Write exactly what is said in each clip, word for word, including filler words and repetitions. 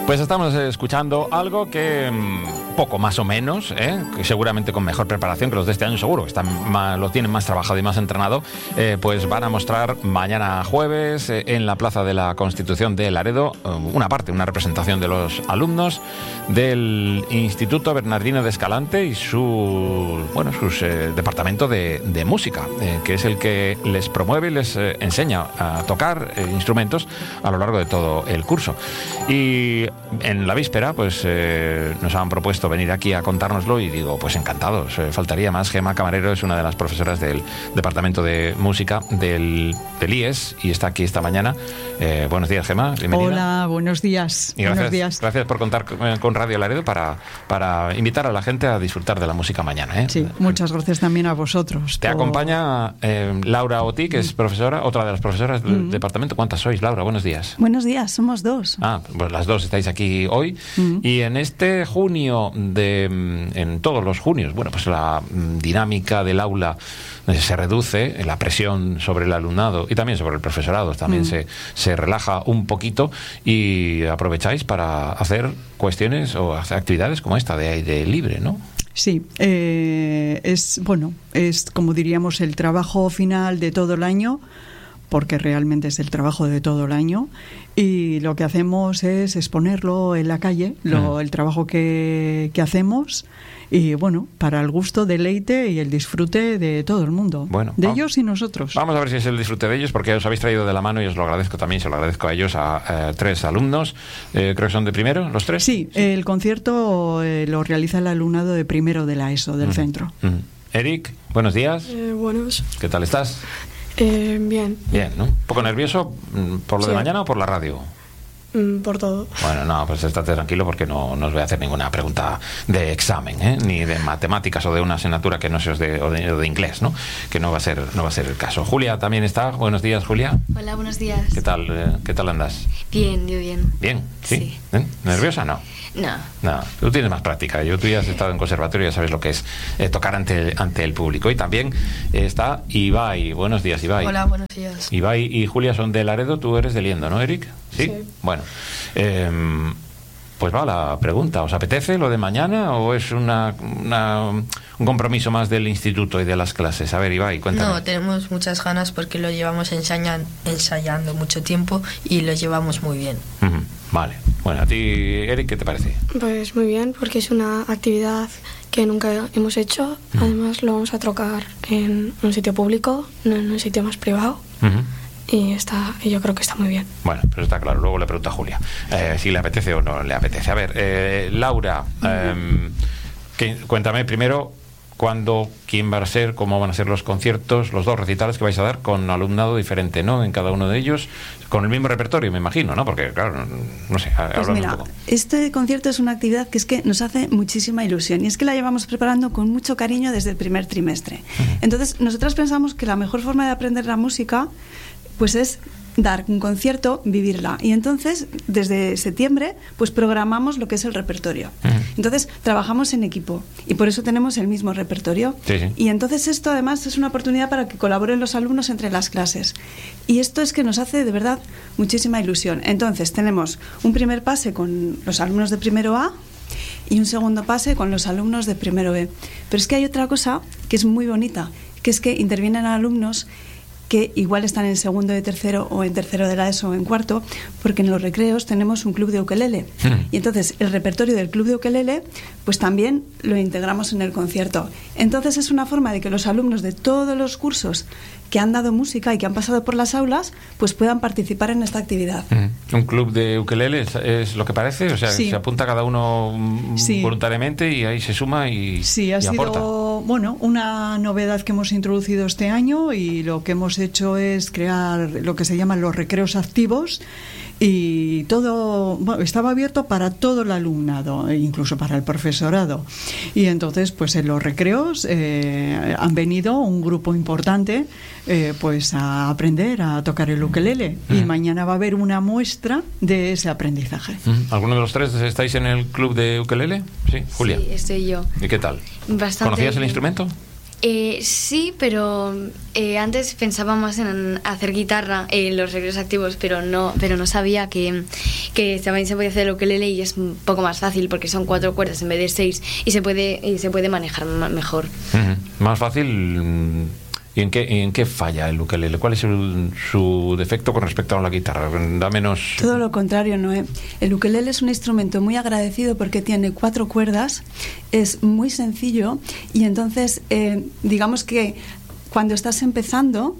Pues estamos escuchando algo que mmm, poco más o menos, ¿eh? que seguramente con mejor preparación que los de este año, seguro que están más, lo tienen más trabajado y más entrenado, eh, pues van a mostrar mañana jueves eh, en la Plaza de la Constitución de Laredo eh, una parte, una representación de los alumnos del Instituto Bernardino de Escalante y su bueno su eh, departamento de, de música, eh, que es el que les promueve y les eh, enseña a tocar eh, instrumentos a lo largo de todo el curso. Y en la víspera, pues eh, nos han propuesto venir aquí a contárnoslo y digo, pues encantados, eh, faltaría más. Gemma Camarero es una de las profesoras del Departamento de Música del, del I E S y está aquí esta mañana. Eh, buenos días, Gemma, bienvenida. Hola, buenos días. Y gracias, buenos días. Gracias por contar con Radio Laredo para, para invitar a la gente a disfrutar de la música mañana. ¿eh? Sí, muchas gracias también a vosotros. Te por... acompaña eh, Laura Oti, que es profesora, otra de las profesoras del mm. departamento. ¿Cuántas sois, Laura? Buenos días. Buenos días, somos dos. Ah, pues las dos estáis aquí hoy. Mm. Y en este junio, de en todos los junios, bueno, pues la dinámica del aula se reduce, la presión sobre el alumnado y también sobre el profesorado también mm. se, se relaja un poquito y aprovecháis para hacer cuestiones o hacer actividades como esta de aire libre, ¿no? Sí, eh, es, bueno, es como diríamos el trabajo final de todo el año, porque realmente es el trabajo de todo el año, y lo que hacemos es exponerlo en la calle, lo, mm. el trabajo que, que hacemos, y bueno, para el gusto, deleite y el disfrute de todo el mundo, bueno, de vamos, ellos y nosotros. Vamos a ver si es el disfrute de ellos, porque os habéis traído de la mano y os lo agradezco también, se lo agradezco a ellos, a, a tres alumnos, eh, creo que son de primero, los tres. Sí, sí. El concierto eh, lo realiza el alumnado de primero de la ESO, del mm. centro. Mm. Eric, buenos días. Eh, buenos. ¿Qué tal estás? Eh, bien. Bien, ¿no? ¿Un poco nervioso por lo sí. de mañana o por la radio? Mm, por todo. Bueno, no, pues estate tranquilo porque no, no os voy a hacer ninguna pregunta de examen, ¿eh? Ni de matemáticas o de una asignatura que no sea de, o de, o de inglés, ¿no? Que no va a ser no va a ser el caso. Julia también está. Buenos días, Julia. Hola, buenos días. ¿Qué tal, eh, qué tal andas? Bien, yo bien. ¿Bien? ¿Sí? Sí. ¿Eh? ¿Nerviosa? No. No. No, tú tienes más práctica. Yo, tú ya has estado en conservatorio, ya sabes lo que es eh, tocar ante el, ante el público. Y también está Ibai. Buenos días, Ibai. Hola, buenos días. Ibai y Julia son de Laredo, tú eres de Liendo, ¿no, Eric? Sí. sí. Bueno, eh, pues va la pregunta. ¿Os apetece lo de mañana o es una, una, un compromiso más del instituto y de las clases? A ver, Ibai, cuéntame. No, tenemos muchas ganas porque lo llevamos ensayan, ensayando mucho tiempo y lo llevamos muy bien. Uh-huh. Vale. Bueno, a ti, Eric, ¿qué te parece? Pues muy bien, porque es una actividad que nunca hemos hecho. Uh-huh. Además, lo vamos a trocar en un sitio público, no en un sitio más privado. Uh-huh. Y está, yo creo que está muy bien. Bueno, pero está claro. Luego le pregunto a Julia eh, si le apetece o no le apetece. A ver, eh, Laura, eh, que, cuéntame primero cuándo, quién va a ser, cómo van a ser los conciertos, los dos recitales que vais a dar con alumnado diferente, ¿no? En cada uno de ellos, con el mismo repertorio, me imagino, ¿no? Porque, claro, no sé, pues mira, un poco. Este concierto es una actividad que es que nos hace muchísima ilusión y es que la llevamos preparando con mucho cariño desde el primer trimestre. Uh-huh. Entonces, nosotras pensamos que la mejor forma de aprender la música pues es dar un concierto, vivirla. Y entonces, desde septiembre, pues programamos lo que es el repertorio. Uh-huh. Entonces, trabajamos en equipo y por eso tenemos el mismo repertorio. Sí, sí. Y entonces esto, además, es una oportunidad para que colaboren los alumnos entre las clases. Y esto es que nos hace, de verdad, muchísima ilusión. Entonces, tenemos un primer pase con los alumnos de primero A y un segundo pase con los alumnos de primero B. Pero es que hay otra cosa que es muy bonita, que es que intervienen alumnos que igual están en segundo de tercero o en tercero de la ESO o en cuarto, porque en los recreos tenemos un club de ukelele. Mm. Y entonces el repertorio del club de ukelele pues también lo integramos en el concierto. Entonces es una forma de que los alumnos de todos los cursos que han dado música y que han pasado por las aulas pues puedan participar en esta actividad. Mm. ¿Un club de ukelele es, es lo que parece? O sea, sí. se apunta cada uno sí. voluntariamente y ahí se suma y Sí, ha y sido aporta. Bueno, una novedad que hemos introducido este año y lo que hemos hecho es crear lo que se llaman los recreos activos y todo bueno, estaba abierto para todo el alumnado, incluso para el profesorado. Y entonces, pues en los recreos eh, han venido un grupo importante eh, pues a aprender a tocar el ukelele uh-huh. y mañana va a haber una muestra de ese aprendizaje. Uh-huh. ¿Alguno de los tres estáis en el club de ukelele? Sí, Julia. Sí, estoy yo. ¿Y qué tal? Bastante ¿Conocías bien. el instrumento? Eh, sí, pero eh, antes pensaba más en hacer guitarra en los recreos activos, pero no, pero no sabía que, que también se puede hacer el ukelele y es un poco más fácil porque son cuatro cuerdas en vez de seis y se puede y se puede manejar mejor. Uh-huh. Más fácil. ¿Y en qué, en qué falla el ukelele? ¿Cuál es el, su defecto con respecto a la guitarra? Da menos... Todo lo contrario, Noé. El ukelele es un instrumento muy agradecido porque tiene cuatro cuerdas, es muy sencillo y entonces, eh, digamos que cuando estás empezando,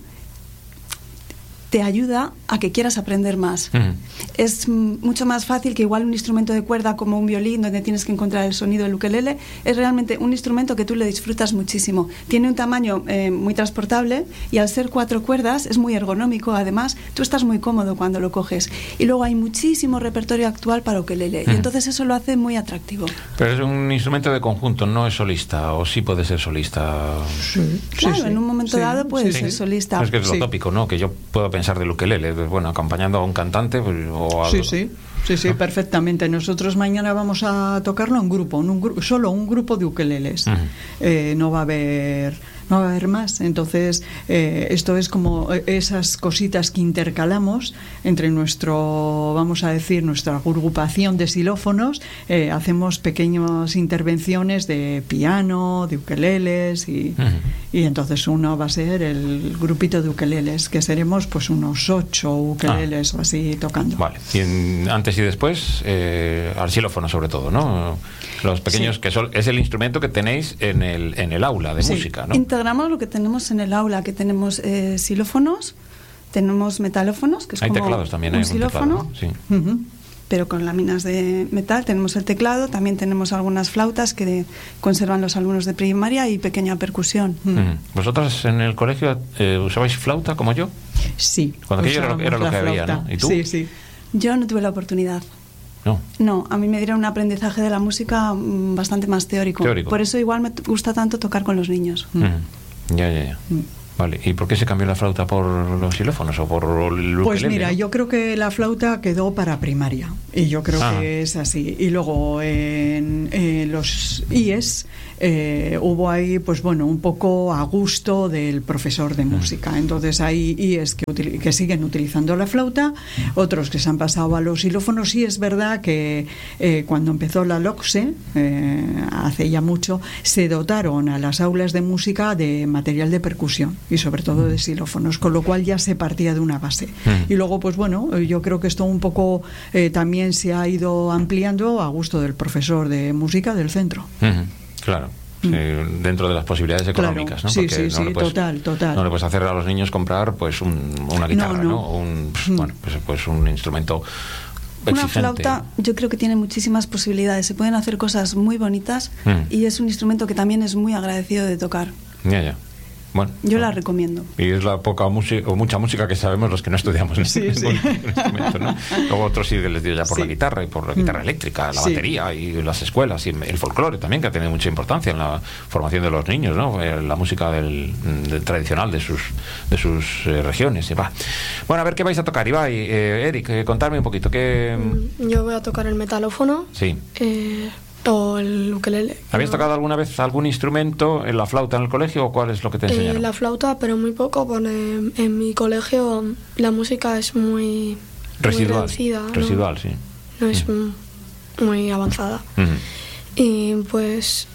te ayuda a que quieras aprender más. Uh-huh. Es mucho más fácil que igual un instrumento de cuerda como un violín, donde tienes que encontrar el sonido del ukelele. Es realmente un instrumento que tú le disfrutas muchísimo. Tiene un tamaño eh, muy transportable y al ser cuatro cuerdas es muy ergonómico. Además, tú estás muy cómodo cuando lo coges. Y luego hay muchísimo repertorio actual para ukelele. Uh-huh. Y entonces eso lo hace muy atractivo. Pero es un instrumento de conjunto, no es solista, o sí puede ser solista. Sí, claro, sí, sí. En un momento sí, dado puede sí, ser sí. solista. Es que es lo sí. tópico, ¿no? Que yo puedo pensar del ukelele, bueno, acompañando a un cantante pues, o algo. Sí, sí, sí, sí, ¿no? Perfectamente. Nosotros mañana vamos a tocarlo en grupo, en un gru- solo un grupo de ukeleles. Uh-huh. Eh, no va a haber, no va a haber más. Entonces, eh, esto es como esas cositas que intercalamos entre nuestro, vamos a decir, nuestra agrupación de xilófonos. Eh, hacemos pequeñas intervenciones de piano, de ukeleles y, uh-huh. y entonces uno va a ser el grupito de ukeleles, que seremos pues unos ocho ukeleles ah. o así tocando. Vale. Y en, antes y después, eh, al xilófono sobre todo, ¿no? Los pequeños, sí. que son, es el instrumento que tenéis en el, en el aula de sí. música, ¿no? Integramos lo que tenemos en el aula, que tenemos eh, xilófonos, tenemos metalófonos, que es hay como teclados también, un hay xilófono, un teclado, sí. uh-huh. pero con láminas de metal. Tenemos el teclado, también tenemos algunas flautas que de, conservan los alumnos de primaria y pequeña percusión. Uh-huh. ¿Vosotras en el colegio eh, usabais flauta como yo? Sí. Cuando aquello era, era lo que había, ¿no? ¿Y tú? Sí, sí. Yo no tuve la oportunidad. No. No, a mí me dieron un aprendizaje de la música mmm, bastante más teórico. teórico. Por eso igual me t- gusta tanto tocar con los niños. Mm. Ya, ya, ya. Mm. Vale, ¿y por qué se cambió la flauta por los xilófonos o por el ukelele? Pues mira, ¿no? Yo creo que la flauta quedó para primaria y yo creo ah. que es así. Y luego en, en los I E S eh, hubo ahí, pues bueno, un poco a gusto del profesor de música. Mm. Entonces hay I E S que, util- que siguen utilizando la flauta, otros que se han pasado a los xilófonos. Y es verdad que eh, cuando empezó la LOCSE, eh, hace ya mucho, se dotaron a las aulas de música de material de percusión y sobre todo de xilófonos, con lo cual ya se partía de una base. Mm. Y luego, pues bueno, yo creo que esto un poco eh, también se ha ido ampliando a gusto del profesor de música del centro. Mm-hmm. Claro. Sí, dentro de las posibilidades económicas, claro, ¿no? sí, Porque sí, no sí, le puedes, total, total. No le puedes hacer a los niños comprar pues un, una guitarra, ¿no? no, no. O un, pues, mm. bueno, pues, pues un instrumento exigente. Una flauta yo creo que tiene muchísimas posibilidades, se pueden hacer cosas muy bonitas mm. y es un instrumento que también es muy agradecido de tocar. Ya, ya. Bueno, yo bueno. la recomiendo. Y es la poca música o mucha música que sabemos los que no estudiamos en sí, este sí. instrumento, ¿no? Luego otros sí les dio ya por sí. la guitarra y por la guitarra mm. eléctrica, la sí. batería y las escuelas y el folclore también, que ha tenido mucha importancia en la formación de los niños, ¿no? La música del, del tradicional de sus de sus eh, regiones. Y va. Bueno, a ver qué vais a tocar, Ibai. Eh, Eric, eh, contadme un poquito. ¿qué... Yo voy a tocar el metalófono. Sí. Eh, o el ukelele. ¿Habías tocado alguna vez algún instrumento, en la flauta en el colegio, o cuál es lo que te enseñaron? Eh, la flauta, pero muy poco, porque en mi colegio la música es muy residual, muy reducida, residual, ¿no? sí. No es mm. muy avanzada. Mm. Y pues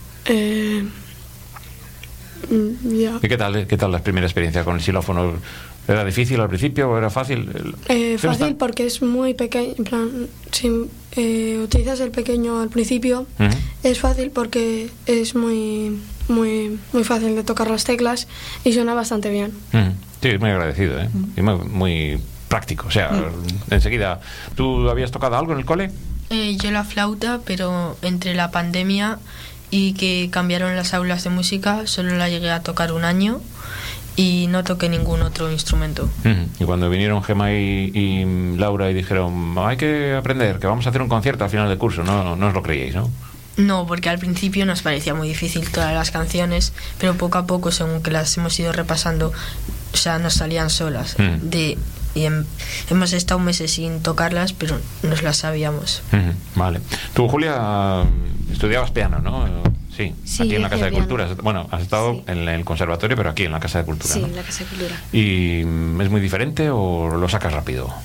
eh, ya. ¿Y qué tal, qué tal la primera experiencia con el xilófono? ¿Era difícil al principio o era fácil? Eh, fácil está? Porque es muy pequeño. En plan, si eh, utilizas el pequeño al principio, uh-huh. es fácil porque es muy, muy, muy fácil de tocar las teclas y suena bastante bien. Uh-huh. Sí, es muy agradecido, ¿eh? Uh-huh. Y muy, muy práctico. O sea, uh-huh. enseguida. ¿Tú habías tocado algo en el cole? Eh, yo la flauta, pero entre la pandemia y que cambiaron las aulas de música, solo la llegué a tocar un año. Y no toqué ningún otro instrumento. Uh-huh. Y cuando vinieron Gemma y, y Laura y dijeron, hay que aprender, que vamos a hacer un concierto al final del curso, no, no os lo creíais, ¿no? No, porque al principio nos parecía muy difícil todas las canciones, pero poco a poco, según que las hemos ido repasando, o sea, nos salían solas. Uh-huh. De, y en, hemos estado meses sin tocarlas, pero nos las sabíamos. Uh-huh. Vale. Tú, Julia, estudiabas piano, ¿no? Sí, sí, aquí en la Casa de piano. Cultura. Bueno, has estado sí. en el conservatorio, pero aquí en la Casa de Cultura. Sí, ¿no? en la Casa de Cultura. ¿Y es muy diferente o lo sacas rápido?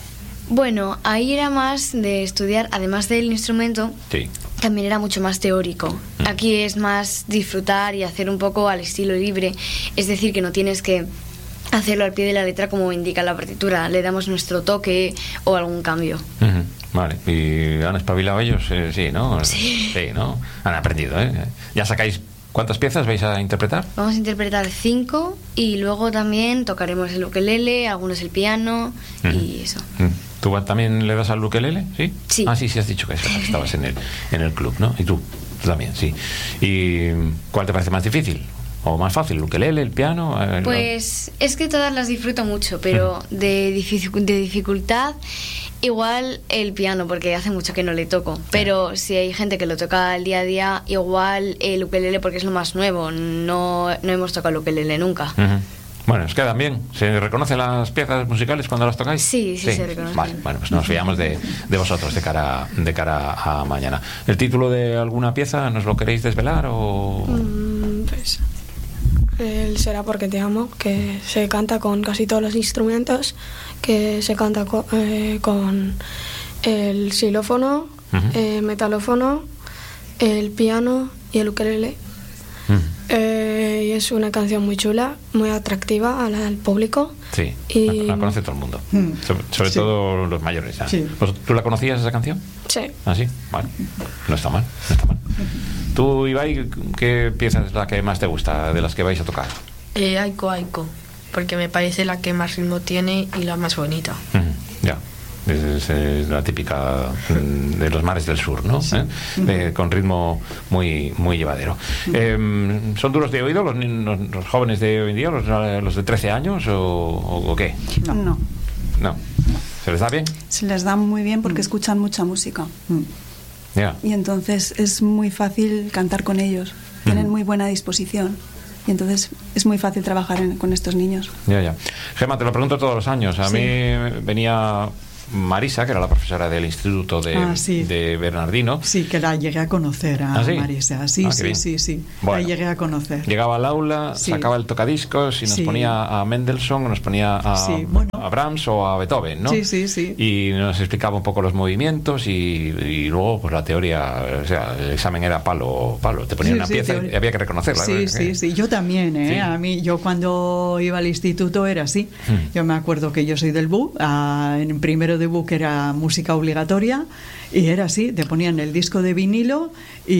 Bueno, ahí era más de estudiar, además del instrumento, sí. También era mucho más teórico. Aquí es más disfrutar y hacer un poco al estilo libre, es decir, que no tienes que hacerlo al pie de la letra como indica la partitura, le damos nuestro toque o algún cambio. Uh-huh. Vale, ¿y han espabilado ellos? Eh, sí, ¿no? Sí. Sí, ¿no? Han aprendido, ¿eh? ¿Ya sacáis cuántas piezas vais a interpretar? Vamos a interpretar cinco y luego también tocaremos el ukelele, algunos el piano uh-huh. y eso. Uh-huh. ¿Tú también le das al ukelele? ¿Sí? Sí. Ah, sí, sí, has dicho que estabas en el, en el club, ¿no? ¿Y tú? Tú también, sí. ¿Y cuál te parece más difícil? ¿O más fácil? ¿El ukelele, el piano? El... Pues es que todas las disfruto mucho, pero uh-huh. de, dific- de dificultad igual el piano, porque hace mucho que no le toco. Pero si hay gente que lo toca al día a día, igual el ukelele porque es lo más nuevo. No, no hemos tocado el ukelele nunca. Uh-huh. Bueno, ¿os quedan bien? ¿Se reconocen las piezas musicales cuando las tocáis? Sí, sí, sí. Se reconocen. Vale, bueno, pues nos fiamos de, de vosotros de cara, de cara a mañana. ¿El título de alguna pieza nos lo queréis desvelar o...? Mm, pues... El Será porque te amo, que se canta con casi todos los instrumentos, que se canta co- eh, con el xilófono, uh-huh. eh, metalófono, el piano y el ukelele. Uh-huh. Eh, y es una canción muy chula, muy atractiva al, al público. Sí, y... la, la conoce todo el mundo, uh-huh. sobre, sobre sí. todo los mayores. ¿eh? Sí. ¿Tú la conocías esa canción? Sí. ¿Ah, sí? Vale, no está mal, no está mal. Tú, Ibai, ¿qué pieza es la que más te gusta de las que vais a tocar? Eh, Aiko Aiko, porque me parece la que más ritmo tiene y la más bonita. Mm, ya, es, es la típica de los mares del sur, ¿no? Sí. ¿Eh? Eh, con ritmo muy muy llevadero. Eh, ¿Son duros de oído los, los, los jóvenes de hoy en día, los, los de trece años o, o, o qué? No. No. No. ¿Se les da bien? Se les da muy bien porque mm. escuchan mucha música. Mm. Yeah. Y entonces es muy fácil cantar con ellos, tienen uh-huh. muy buena disposición y entonces es muy fácil trabajar en, con estos niños. Ya, ya. Gemma, te lo pregunto todos los años. A sí. mí venía Marisa, que era la profesora del instituto de, ah, sí. de Bernardino. Sí, que la llegué a conocer a ¿Ah, sí? Marisa. Sí, ah, sí, sí, sí. Bueno, la llegué a conocer. Llegaba al aula, sí. sacaba el tocadiscos y nos sí. ponía a Mendelssohn, nos ponía a, sí, bueno. a Brahms o a Beethoven, ¿no? Sí, sí, sí. Y nos explicaba un poco los movimientos y, y luego pues la teoría, o sea, el examen era palo, palo. Te ponía sí, una sí, pieza teoría. Y había que reconocerla. Sí, sí, que... sí. Yo también, ¿eh? Sí. A mí, yo cuando iba al instituto era así. Hmm. Yo me acuerdo que yo soy del B U, a, en primero de B U que era música obligatoria y era así, te ponían el disco de vinilo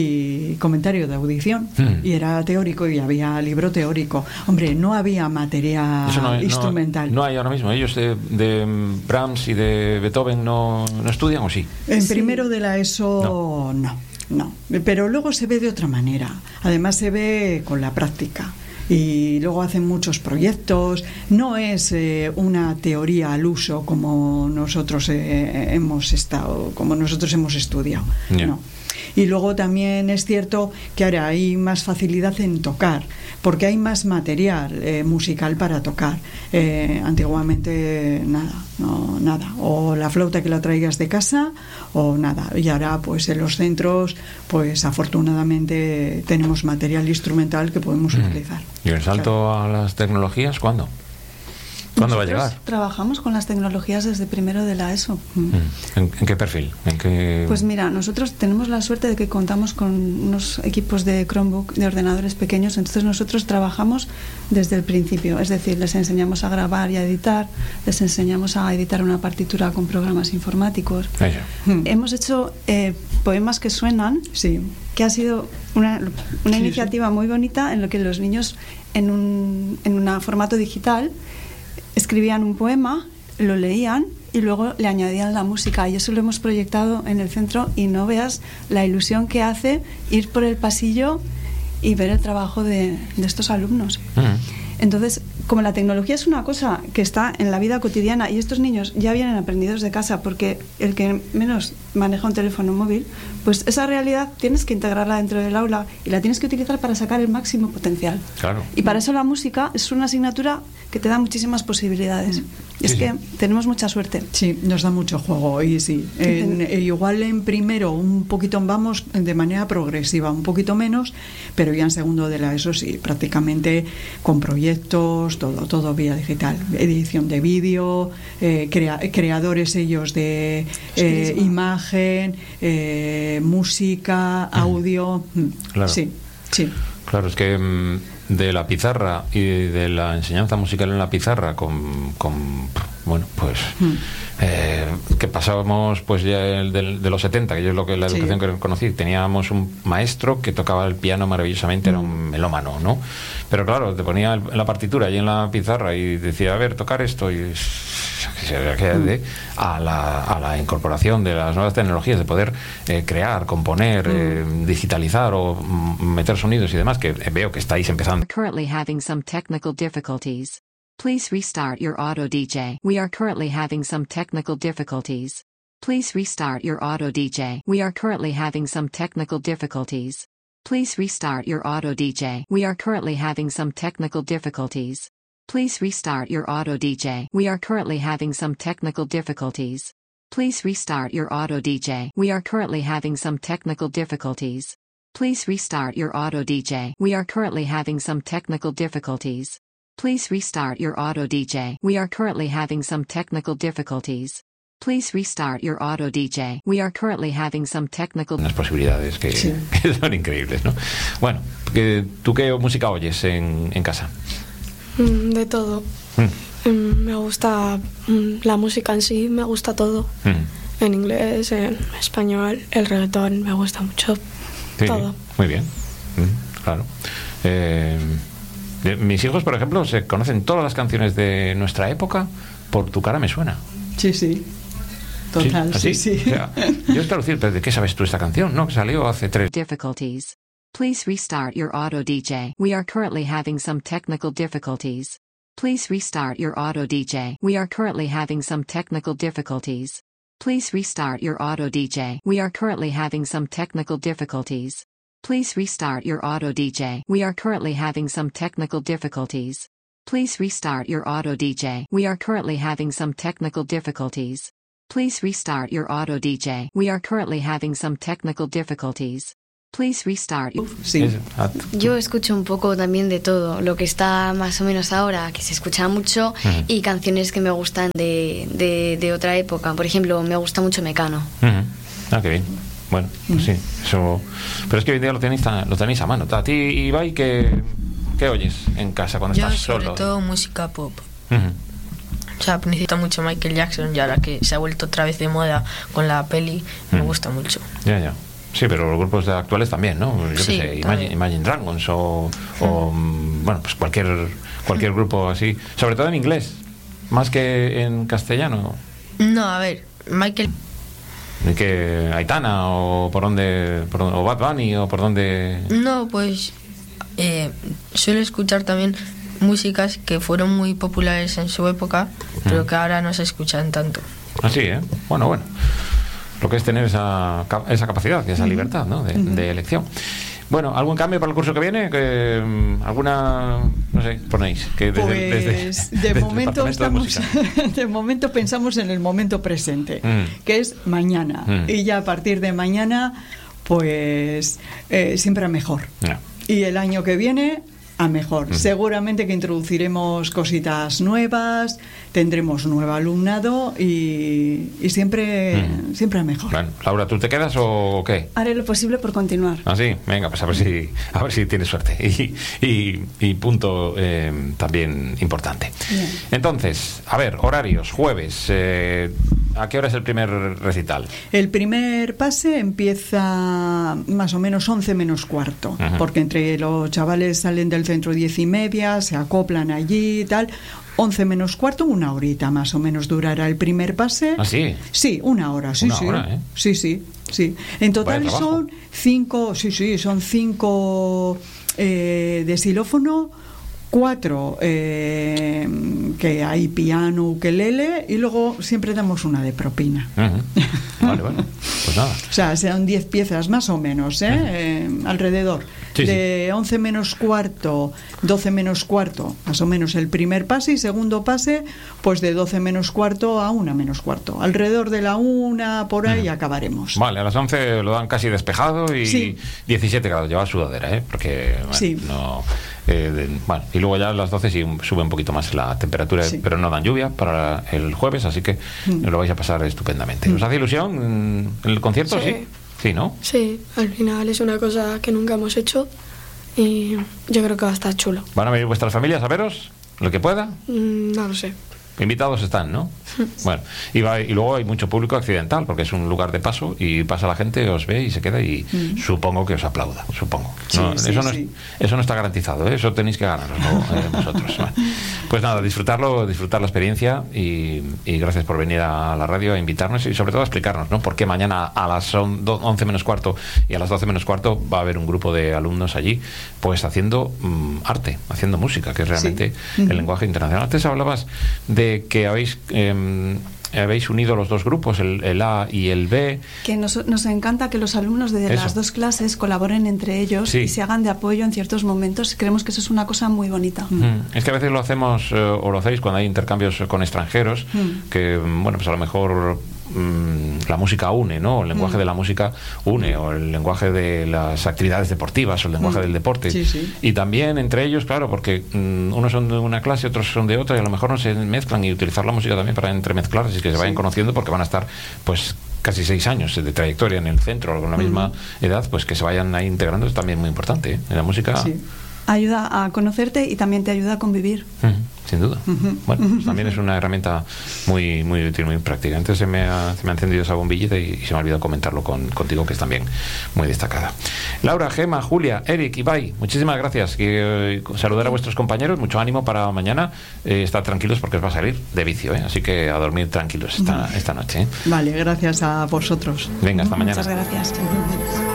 y comentario de audición mm. y era teórico y había libro teórico. Hombre, no había material no, instrumental. No, no hay ahora mismo. ¿Ellos de, de Brahms y de Beethoven no, no estudian o sí? En sí. primero de la ESO no. no, no. Pero luego se ve de otra manera. Además se ve con la práctica. Y luego hacen muchos proyectos. No es eh, una teoría al uso como nosotros eh, hemos estado, como nosotros hemos estudiado. Yeah. No. Y luego también es cierto que ahora hay más facilidad en tocar, porque hay más material eh, musical para tocar. Eh, antiguamente nada, no, nada. O la flauta que la traigas de casa o nada. Y ahora pues en los centros pues afortunadamente tenemos material instrumental que podemos mm. utilizar. ¿Y el salto claro. a las tecnologías cuándo? ¿Cuándo Nosotros va a llegar? Trabajamos con las tecnologías desde primero de la ESO. Mm. ¿En, ¿En qué perfil? ¿En qué... Pues mira, nosotros tenemos la suerte de que contamos con unos equipos de Chromebook, de ordenadores pequeños, entonces nosotros trabajamos desde el principio, es decir, les enseñamos a grabar y a editar, les enseñamos a editar una partitura con programas informáticos. Mm. Hemos hecho eh, poemas que suenan, sí. que ha sido una, una sí, iniciativa sí. muy bonita en lo que los niños en un en un formato digital escribían un poema, lo leían y luego le añadían la música. Y eso lo hemos proyectado en el centro y no veas la ilusión que hace ir por el pasillo y ver el trabajo de, de estos alumnos. Uh-huh. Entonces, como la tecnología es una cosa que está en la vida cotidiana y estos niños ya vienen aprendidos de casa porque el que menos maneja un teléfono móvil, pues esa realidad tienes que integrarla dentro del aula y la tienes que utilizar para sacar el máximo potencial. Claro. Y para eso la música es una asignatura que te da muchísimas posibilidades. Mm. Y es sí, que sí. tenemos mucha suerte. Sí, nos da mucho juego. Y sí, en, igual en primero un poquito vamos de manera progresiva, un poquito menos, pero ya en segundo de la ESO sí, prácticamente con proyectos hacemos todo, todo vía digital, edición de vídeo, eh, crea, creadores ellos de eh, imagen, eh, música, audio, claro. sí, sí. Claro, es que mmm, de la pizarra y de la enseñanza musical en la pizarra con, con bueno, pues mm. eh, que pasábamos pues ya el de, de los setenta, que yo es lo que la educación sí. que conocí, teníamos un maestro que tocaba el piano maravillosamente, mm. era un melómano, ¿no? Pero claro, te ponía el, la partitura ahí en la pizarra y decía, a ver, tocar esto, y se de, a, la, a la incorporación de las nuevas tecnologías, de poder eh, crear, componer, mm. eh, digitalizar o mm, meter sonidos y demás, que veo que estáis empezando. Currently having some technical difficulties. Please restart your auto D J. We are currently having some technical difficulties. Please restart your auto D J. We are currently having some technical difficulties. Please restart your auto D J. We are currently having some technical difficulties. Please restart your auto D J. We are currently having some technical difficulties. Please restart your auto D J. We are currently having some technical difficulties. Please restart your auto D J. We are currently having some technical difficulties. Please restart your auto D J. We are currently having some technical difficulties. Please restart your auto D J. We are currently having some technical... Unas posibilidades que, sí. que son increíbles, ¿no? Bueno, ¿tú qué música oyes en, en casa? De todo. Mm. Me gusta la música en sí, me gusta todo. Mm. En inglés, en español, el reggaetón, me gusta mucho. Sí, todo. Muy bien, mm, claro. Eh, mis hijos, por ejemplo, se conocen todas las canciones de nuestra época por Tu cara me suena. Sí, sí. Total, sí, sí. sí. O sea, yo espero decir, ¿de qué sabes tú esta canción? No, que salió hace tres. Difficulties. Please restart your auto D J. We are currently having some technical difficulties. Please restart your auto D J. We are currently having some technical difficulties. Please restart your auto D J. We are currently having some technical difficulties. Please restart your auto D J. We are currently having some technical difficulties. Please restart your auto D J. We are currently having some technical difficulties. Please restart your auto D J. We are currently having some technical difficulties. Please restart. Sí. Yo escucho un poco también de todo, lo que está más o menos ahora, que se escucha mucho, uh-huh. y canciones que me gustan de, de, de otra época. Por ejemplo, me gusta mucho Mecano. Uh-huh. Ah, qué bien. Bueno, pues sí, eso. Pero es que hoy en día lo tenéis, lo tenéis a mano. A ti, Ibai, ¿qué, qué oyes en casa cuando Yo, estás sobre solo? Sobre todo música pop. Uh-huh. O sea, necesito mucho Michael Jackson, y ahora que se ha vuelto otra vez de moda con la peli, uh-huh. me gusta mucho. Ya, ya. Sí, pero los grupos actuales también, ¿no? Yo sí, qué sé, Imagine, Imagine Dragons o, o mm. bueno, pues cualquier cualquier grupo así, sobre todo en inglés, más que en castellano. No, a ver, Michael... que Aitana o por dónde, por dónde o Bad Bunny o por dónde. No, pues eh, suelo escuchar también músicas que fueron muy populares en su época, mm. pero que ahora no se escuchan tanto. Así, ¿eh? Bueno, bueno. Lo que es tener esa, esa capacidad, esa libertad, ¿no? de, de elección. Bueno, ¿algún cambio para el curso que viene? Que, ¿Alguna, no sé, ponéis? Que desde, pues desde, de, desde momento estamos, de, de momento pensamos en el momento presente, mm. que es mañana. Mm. Y ya a partir de mañana, pues eh, siempre a mejor. Yeah. Y el año que viene, a mejor. Mm. Seguramente que introduciremos cositas nuevas, tendremos nuevo alumnado y, y siempre, mm. siempre a mejor. Bueno, Laura, ¿tú te quedas o qué? Haré lo posible por continuar. Ah, sí, venga, pues a ver si, a ver si tienes suerte. Y, y, y punto eh, también importante. Bien. Entonces, a ver, horarios, jueves. Eh, ¿A qué hora es el primer recital? El primer pase empieza más o menos once menos cuarto, uh-huh. porque entre los chavales salen del centro diez y media, se acoplan allí y tal. once menos cuarto, una horita más o menos durará el primer pase. ¿Ah, sí? Sí, una hora, sí, una sí. Hora, ¿eh? Sí, sí, sí. En total son cinco, sí, sí, son cinco eh, de xilófono, cuatro eh, que hay piano, ukelele, y luego siempre damos una de propina. Uh-huh. Vale, bueno, pues nada. O sea, sean diez piezas más o menos, ¿eh? Uh-huh. eh alrededor. Sí, de sí. once menos cuarto, doce menos cuarto, más o menos el primer pase, y segundo pase, pues de doce menos cuarto a una menos cuarto. Alrededor de la una, por ahí, uh-huh. acabaremos. Vale, a las once lo dan casi despejado y sí. diecisiete grados, lleva sudadera, ¿eh? Porque, bueno, sí. no... Eh, de, bueno, y luego ya a las doce sí sube un poquito más la temperatura, sí. pero no dan lluvia para el jueves, así que mm. lo vais a pasar estupendamente. ¿Os hace ilusión el concierto? Sí. Sí, sí, ¿no? Sí, al final es una cosa que nunca hemos hecho y yo creo que va a estar chulo. ¿Van a venir vuestras familias a veros? ¿Lo que pueda? Mm, no lo sé. Invitados están, ¿no? Bueno, y, va, y luego hay mucho público accidental, porque es un lugar de paso y pasa la gente, os ve y se queda y mm. supongo que os aplauda, supongo. Sí, no, sí, eso, no sí. Es, eso no está garantizado, ¿eh? Eso tenéis que ganaroslo eh, vosotros. Bueno, pues nada, disfrutarlo, disfrutar la experiencia y, y gracias por venir a la radio a invitarnos y sobre todo a explicarnos, ¿no? Porque mañana a las once menos cuarto y a las doce menos cuarto va a haber un grupo de alumnos allí, pues haciendo um, arte, haciendo música, que es realmente sí. el mm. lenguaje internacional. Antes hablabas de que habéis eh, habéis unido los dos grupos, el, el A y el B. Que nos, nos encanta que los alumnos de eso. Las dos clases colaboren entre ellos sí. y se hagan de apoyo en ciertos momentos. Creemos que eso es una cosa muy bonita. Mm. Es que a veces lo hacemos, eh, o lo hacéis cuando hay intercambios con extranjeros, mm. que, bueno, pues a lo mejor mm, la música une, ¿no? El lenguaje mm. de la música une, o el lenguaje de las actividades deportivas, o el lenguaje mm. del deporte. Sí, sí. Y también entre ellos, claro, porque mm, unos son de una clase, otros son de otra, y a lo mejor no se mezclan, y utilizar la música también para entremezclar, así que se vayan sí. conociendo, porque van a estar, pues, casi seis años de trayectoria en el centro, con la misma uh-huh. edad, pues que se vayan ahí integrando es también muy importante, ¿eh? En la música... Sí. Ayuda a conocerte y también te ayuda a convivir. Uh-huh, sin duda. Uh-huh. Bueno, pues también es una herramienta muy muy útil, muy práctica. Antes se me ha, se me ha encendido esa bombillita y, y se me ha olvidado comentarlo con, contigo, que es también muy destacada. Laura, Gema, Julia, Eric, Ibai, muchísimas gracias. Y, eh, saludar a vuestros compañeros, mucho ánimo para mañana. Eh, estad tranquilos porque os va a salir de vicio, ¿eh? Así que a dormir tranquilos esta, esta noche, ¿eh? Vale, gracias a vosotros. Venga, hasta mañana. Muchas gracias.